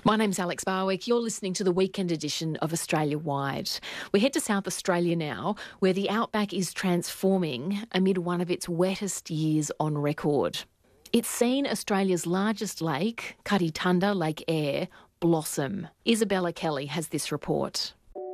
My name's Alex Barwick. You're listening to the weekend edition of Australia Wide. We head to South Australia now, where the outback is transforming amid one of its wettest years on record. It's seen Australia's largest lake, Cutty-Tunda Lake Eyre, blossom. Isabella Kelly has this report.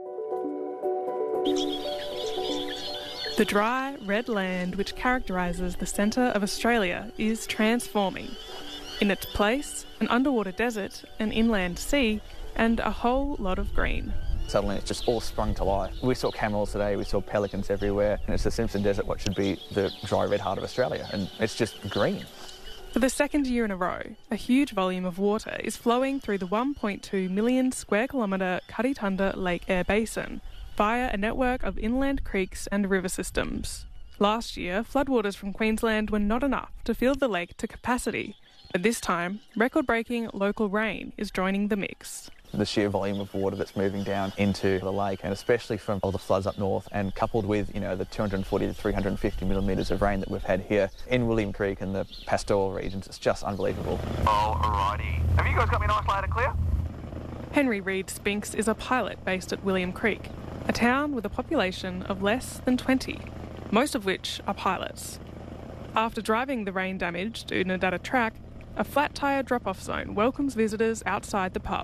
The dry, red land which characterises the centre of Australia is transforming. In its place, an underwater desert, an inland sea, and a whole lot of green. Suddenly it's just all sprung to life. We saw camels today, we saw pelicans everywhere, and it's the Simpson Desert, what should be the dry red heart of Australia, and it's just green. For the second year in a row, a huge volume of water is flowing through the 1.2 million square kilometre Cutty-Tunda Lake Eyre Basin via a network of inland creeks and river systems. Last year, floodwaters from Queensland were not enough to fill the lake to capacity, but this time, record-breaking local rain is joining the mix. The sheer volume of water that's moving down into the lake, and especially from all the floods up north, and coupled with, the 240 to 350 millimetres of rain that we've had here in William Creek and the pastoral regions, it's just unbelievable. Alrighty. Have you guys got me nice loud and clear? Henry Reid Spinks is a pilot based at William Creek, a town with a population of less than 20, most of which are pilots. After driving the rain-damaged Oodnadatta track, a flat tyre drop-off zone welcomes visitors outside the pub.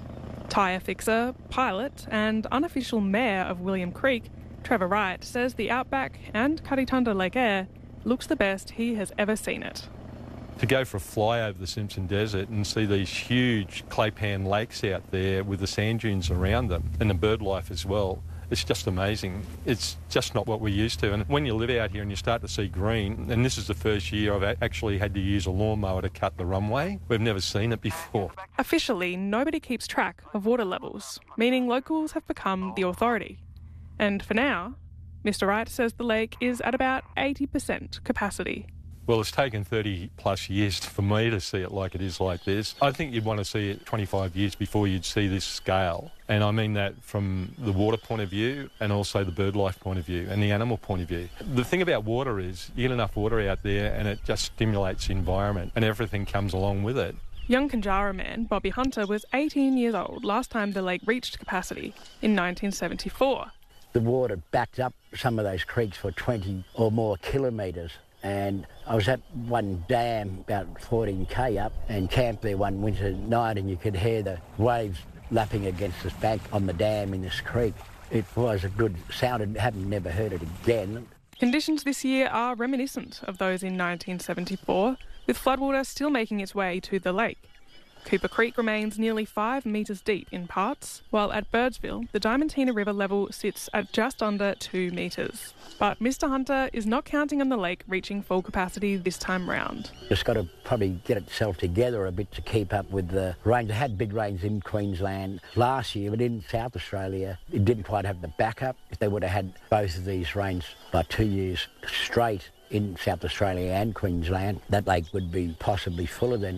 Tyre fixer, pilot and unofficial mayor of William Creek, Trevor Wright, says the outback and Cutty-Tunda Lake Eyre looks the best he has ever seen it. To go for a fly over the Simpson Desert and see these huge clay pan lakes out there with the sand dunes around them and the bird life as well, it's just amazing. It's just not what we're used to. And when you live out here and you start to see green, and this is the first year I've actually had to use a lawnmower to cut the runway, we've never seen it before. Officially, nobody keeps track of water levels, meaning locals have become the authority. And for now, Mr. Wright says the lake is at about 80% capacity. Well, it's taken 30 plus years for me to see it like it is like this. I think you'd want to see it 25 years before you'd see this scale. And I mean that from the water point of view and also the bird life point of view and the animal point of view. The thing about water is you get enough water out there and it just stimulates the environment and everything comes along with it. Young Conjara man Bobby Hunter was 18 years old last time the lake reached capacity in 1974. The water backed up some of those creeks for 20 or more kilometres. And I was at one dam about 14k up and camped there one winter night, and you could hear the waves lapping against this bank on the dam in this creek. It was a good sound. I haven't never heard it again. Conditions this year are reminiscent of those in 1974, with floodwater still making its way to the lake. Cooper Creek remains nearly 5 metres deep in parts, while at Birdsville, the Diamantina River level sits at just under 2 metres. But Mr. Hunter is not counting on the lake reaching full capacity this time round. It's got to probably get itself together a bit to keep up with the rains. It had big rains in Queensland last year, but in South Australia, it didn't quite have the backup. If they would have had both of these rains like 2 years straight in South Australia and Queensland, that lake would be possibly fuller than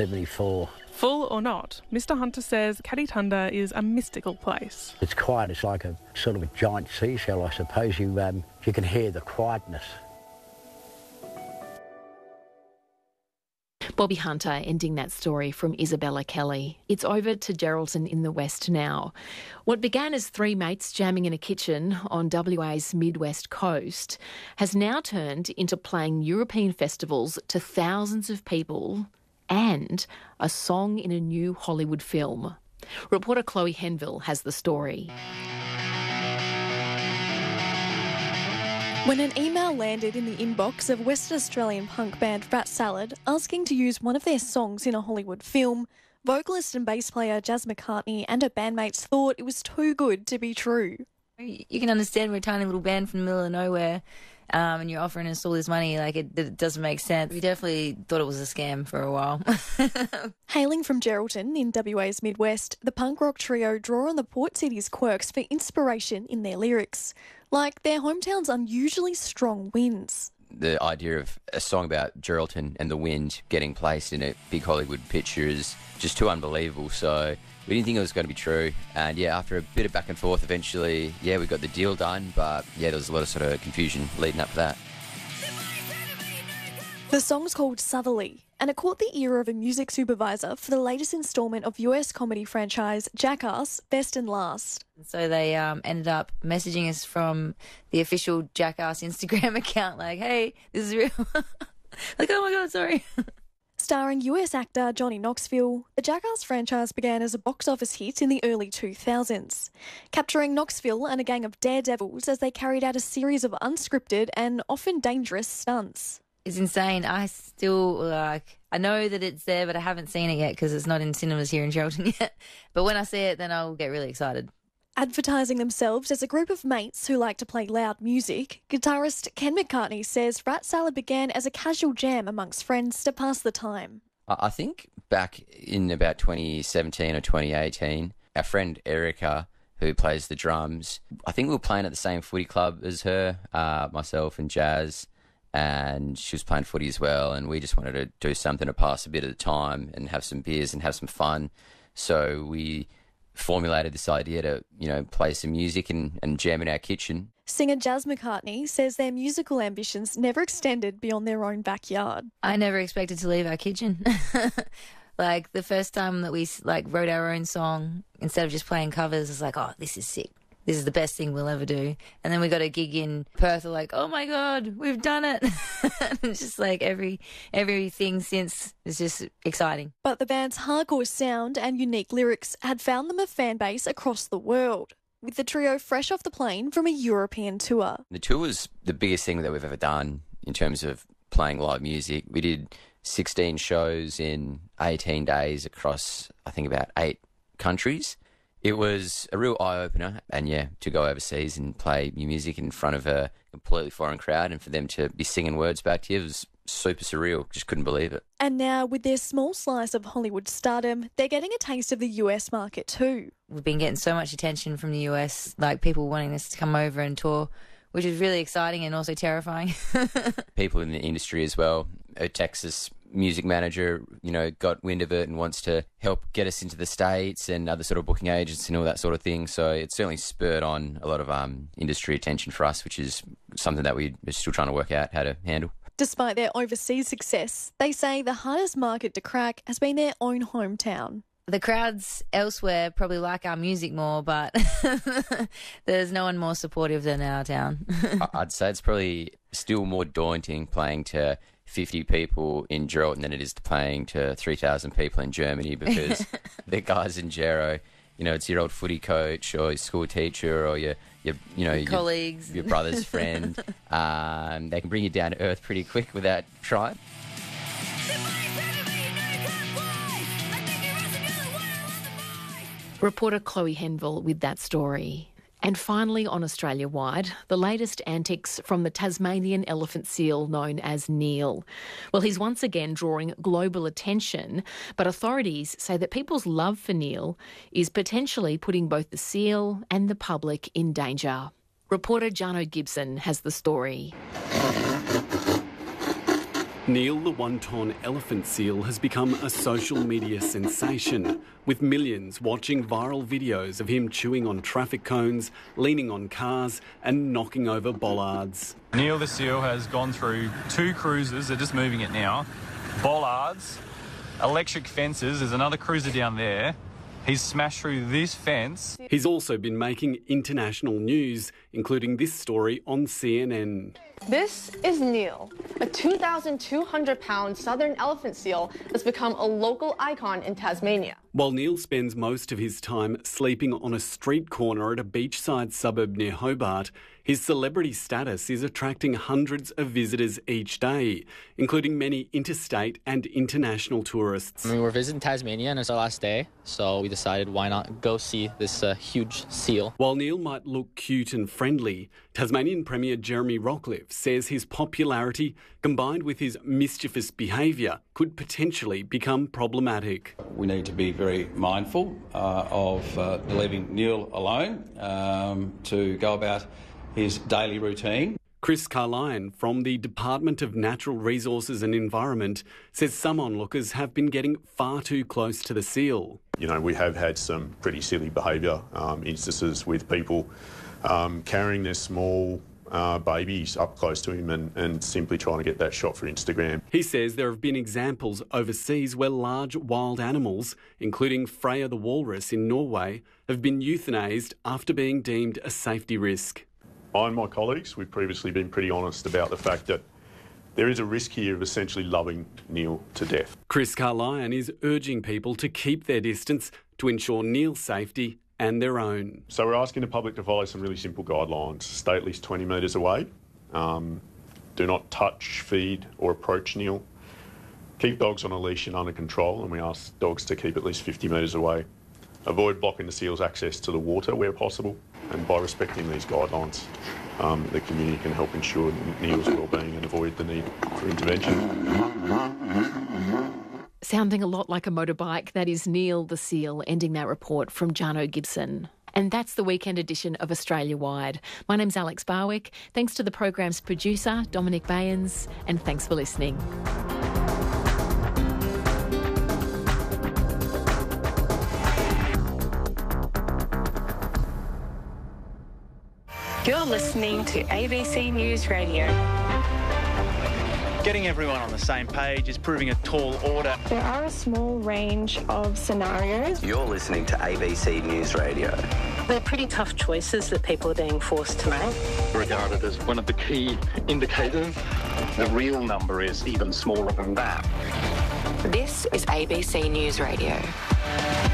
74. Full or not, Mr. Hunter says Cutty-Tunda is a mystical place. It's like a sort of a giant seashell, I suppose. You can hear the quietness. Bobby Hunter ending that story from Isabella Kelly. It's over to Geraldton in the west now. What began as three mates jamming in a kitchen on WA's Midwest coast has now turned into playing European festivals to thousands of people and a song in a new Hollywood film. Reporter Chloe Henville has the story. When an email landed in the inbox of Western Australian punk band Rat Salad asking to use one of their songs in a Hollywood film, vocalist and bass player Jazz McCartney and her bandmates thought it was too good to be true. You can understand we're a tiny little band from the middle of nowhere, and you're offering us all this money, it doesn't make sense. We definitely thought it was a scam for a while. Hailing from Geraldton in WA's Midwest, the punk rock trio draw on the port city's quirks for inspiration in their lyrics, like their hometown's unusually strong winds. The idea of a song about Geraldton and the wind getting placed in a big Hollywood picture is just too unbelievable, so we didn't think it was going to be true. And after a bit of back and forth, eventually, we got the deal done, but there was a lot of sort of confusion leading up to that. The song's called Southerly, and it caught the ear of a music supervisor for the latest instalment of US comedy franchise Jackass Best and Last. So they ended up messaging us from the official Jackass Instagram account, like, hey, this is real. Like, oh my God, sorry. Starring US actor Johnny Knoxville, the Jackass franchise began as a box office hit in the early 2000s, capturing Knoxville and a gang of daredevils as they carried out a series of unscripted and often dangerous stunts. It's insane. I still, I know that it's there, but I haven't seen it yet because it's not in cinemas here in Geraldton yet. But when I see it, then I'll get really excited. Advertising themselves as a group of mates who like to play loud music, guitarist Ken McCartney says Rat Salad began as a casual jam amongst friends to pass the time. I think back in about 2017 or 2018, our friend Erica, who plays the drums, I think we were playing at the same footy club as her, myself and Jazz, and she was playing footy as well, and we just wanted to do something to pass a bit of the time and have some beers and have some fun. So we formulated this idea to, play some music and jam in our kitchen. Singer Jazz McCartney says their musical ambitions never extended beyond their own backyard. I never expected to leave our kitchen. Like, the first time that we, wrote our own song, instead of just playing covers, it's like, oh, this is sick. This is the best thing we'll ever do. And then we got a gig in Perth, we're like, oh my God, we've done it. It's just like everything since is just exciting. But the band's hardcore sound and unique lyrics had found them a fan base across the world, with the trio fresh off the plane from a European tour. The tour was the biggest thing that we've ever done in terms of playing live music. We did 16 shows in 18 days across, I think, about 8 countries. It was a real eye-opener, and to go overseas and play new music in front of a completely foreign crowd and for them to be singing words back to you was super surreal. Just couldn't believe it. And now, with their small slice of Hollywood stardom, they're getting a taste of the US market too. We've been getting so much attention from the US, like people wanting us to come over and tour, which is really exciting and also terrifying. People in the industry as well. A Texas music manager, got wind of it and wants to help get us into the States, and other sort of booking agents and all that sort of thing. So it's certainly spurred on a lot of industry attention for us, which is something that we're still trying to work out how to handle. Despite their overseas success, they say the hardest market to crack has been their own hometown. The crowds elsewhere probably like our music more, but there's no one more supportive than our town. I'd say it's probably still more daunting playing to 50 people in Geraldton than it is playing to 3,000 people in Germany, because the guys in Gero, it's your old footy coach or your school teacher or your colleagues, your brother's friend. They can bring you down to earth pretty quick without trying. Reporter Chloe Henville with that story. And finally, on Australia-wide, the latest antics from the Tasmanian elephant seal known as Neil. Well, he's once again drawing global attention, but authorities say that people's love for Neil is potentially putting both the seal and the public in danger. Reporter Jano Gibson has the story. Neil, the one-ton elephant seal, has become a social media sensation, with millions watching viral videos of him chewing on traffic cones, leaning on cars and knocking over bollards. Neil the seal has gone through 2 cruisers, they're just moving it now, bollards, electric fences, there's another cruiser down there. He's smashed through this fence. He's also been making international news, including this story on CNN. This is Neil, a 2,200-pound southern elephant seal that's become a local icon in Tasmania. While Neil spends most of his time sleeping on a street corner at a beachside suburb near Hobart, his celebrity status is attracting hundreds of visitors each day, including many interstate and international tourists. We're visiting Tasmania and it's our last day, so we decided why not go see this huge seal. While Neil might look cute and friendly, Tasmanian Premier Jeremy Rockliff says his popularity, combined with his mischievous behaviour, could potentially become problematic. We need to be very mindful of leaving Neil alone to go about his daily routine. Chris Carlyon from the Department of Natural Resources and Environment says some onlookers have been getting far too close to the seal. We have had some pretty silly behaviour instances with people carrying their small babies up close to him and simply trying to get that shot for Instagram. He says there have been examples overseas where large wild animals, including Freya the walrus in Norway, have been euthanased after being deemed a safety risk. I and my colleagues, we've previously been pretty honest about the fact that there is a risk here of essentially loving Neil to death. Chris Carlyon is urging people to keep their distance to ensure Neil's safety and their own. So we're asking the public to follow some really simple guidelines. Stay at least 20 metres away. Do not touch, feed or approach Neil. Keep dogs on a leash and under control, and we ask dogs to keep at least 50 metres away. Avoid blocking the seal's access to the water where possible, and by respecting these guidelines, the community can help ensure Neil's well-being and avoid the need for intervention. Sounding a lot like a motorbike, that is Neil the Seal ending that report from Jarno Gibson. And that's the weekend edition of Australia Wide. My name's Alex Barwick. Thanks to the program's producer, Dominic Bayens, and thanks for listening. You're listening to ABC News Radio. Getting everyone on the same page is proving a tall order. There are a small range of scenarios. You're listening to ABC News Radio. They're pretty tough choices that people are being forced to make. Regarded as one of the key indicators. The real number is even smaller than that. This is ABC News Radio.